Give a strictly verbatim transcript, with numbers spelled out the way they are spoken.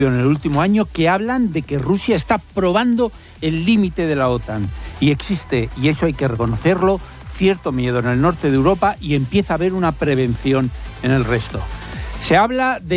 en el último año que hablan de que Rusia está probando el límite de la OTAN. Y existe, y eso hay que reconocerlo, cierto miedo en el norte de Europa y empieza a haber una prevención en el resto. Se habla de